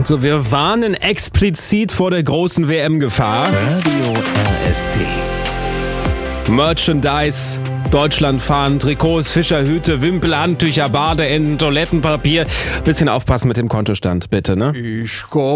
Also wir warnen explizit vor der großen WM-Gefahr. Radio RST. Merchandise, Deutschlandfahnen, Trikots, Fischerhüte, Wimpel, Handtücher, Badeenden, Toilettenpapier. Bisschen aufpassen mit dem Kontostand, bitte, ne? Ich komm